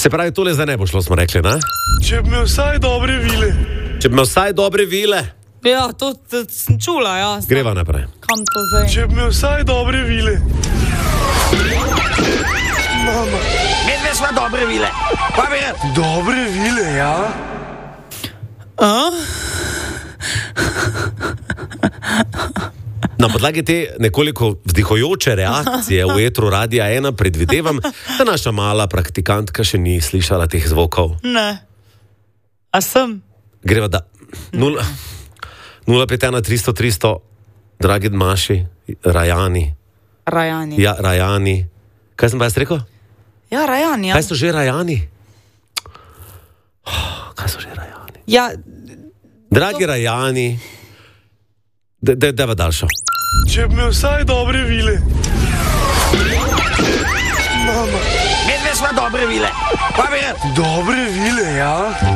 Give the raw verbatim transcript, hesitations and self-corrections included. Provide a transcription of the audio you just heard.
Se pravi, tole zdaj ne bo šlo, smo rekli, ne? Če bi imel vsaj dobre vile. Če bi imel vsaj dobre vile. Ja, to, to sem čula, ja. Greva naprej. Kam to zdaj? Če bi imel vsaj dobre vile. Mama. Medve sva dobre vile. Pa bi... Dobre vile, ja? A? Na podlagi te nekoliko vdihujoče reakcije v etru Radia ena predvidevam, da naša mala praktikantka še ni slišala teh zvokov. Ne. A sem? Greva da... Nula, nula pet ena tristo tristo, dragi Maši, Rajani. Rajani. Ja, Rajani. Kaj sem pa jaz rekel? Ja, Rajani, ja. Kaj so že Rajani? Kaj so že Rajani? Ja, Dragi Rajani, deva daljšo. Če bi imel vsaj dobre vile. Mama. Medve sva dobre vile. Pa bi... Dobre vile, ja?